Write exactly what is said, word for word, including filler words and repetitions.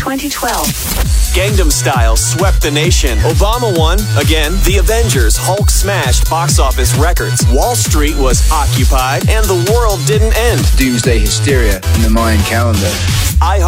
twenty twelve. Gangnam Style swept the nation. Obama won. Again, The Avengers, Hulk smashed box office records. Wall Street was occupied, and the world didn't end. Doomsday hysteria in the Mayan calendar. iHeart